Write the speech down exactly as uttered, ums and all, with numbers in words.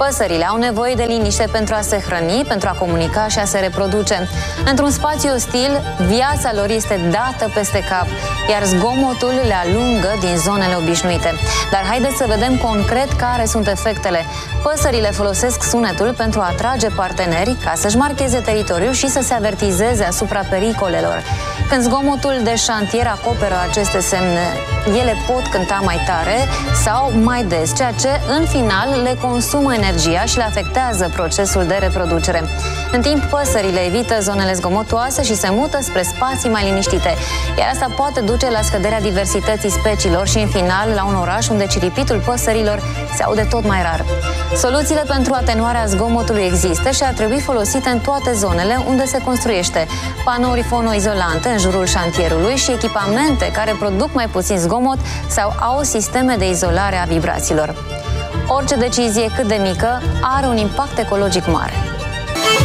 Păsările au nevoie de liniște pentru a se hrăni, pentru a comunica și a se reproduce. Într-un spațiu ostil, viața lor este dată peste cap, iar zgomotul le alungă din zonele obișnuite. Dar haideți să vedem concret care sunt efectele. Păsările folosesc sunetul pentru a atrage parteneri, ca să-și marcheze teritoriul și să se avertizeze asupra pericolelor. Când zgomotul de șantier acoperă aceste semne, ele pot cânta mai tare sau mai des, ceea ce, în final, le consumă energia și le afectează procesul de reproducere. În timp, păsările evită zonele zgomotoase și se mută spre spații mai liniștite, iar asta poate duce la scăderea diversității speciilor și, în final, la un oraș unde ciripitul păsărilor se aude tot mai rar. Soluțiile pentru atenuarea zgomotului există și ar trebui folosite în toate zonele unde se construiește. Panouri fonoizolante în jurul șantierului și echipamente care produc mai puțin zgomot sau au sisteme de izolare a vibrațiilor. Orice decizie cât de mică are un impact ecologic mare.